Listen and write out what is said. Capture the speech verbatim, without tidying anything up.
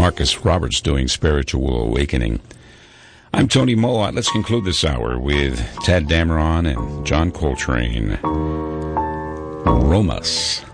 Marcus Roberts doing Spiritual Awakening. I'm Tony Mowat. Let's conclude this hour with Tad Dameron and John Coltrane. Romas.